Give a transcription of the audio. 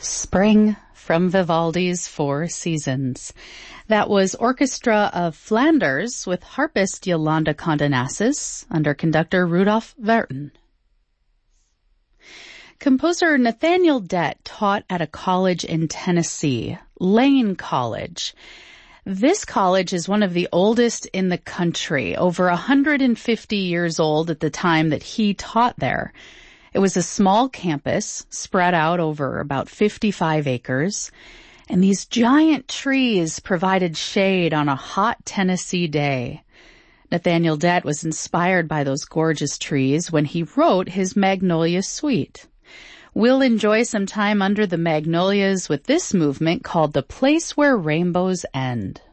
Spring from Vivaldi's Four Seasons. That was Orchestra of Flanders with harpist Yolanda Condonassis under conductor Rudolf Verton. Composer Nathaniel Dett taught at a college in Tennessee, Lane College. This college is one of the oldest in the country, over 150 years old at the time that he taught there. It was a small campus spread out over about 55 acres, and these giant trees provided shade on a hot Tennessee day. Nathaniel Dett was inspired by those gorgeous trees when he wrote his Magnolia Suite. We'll enjoy some time under the magnolias with this movement called The Place Where Rainbows End.